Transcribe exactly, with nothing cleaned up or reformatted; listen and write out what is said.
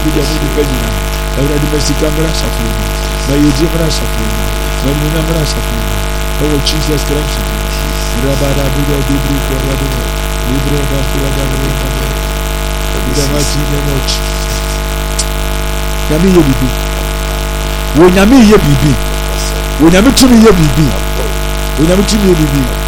dia mu di pagina awurade masika mra safuni ma yeji mra safuni ma munya mra safuni oh Jesus Christ rabada buda dibri korado libre da buda buda buda machi nemoch nyame ye bibi wo nyame ye bibi wo nyame tumi ye bibi wo nyame tumi ye bibi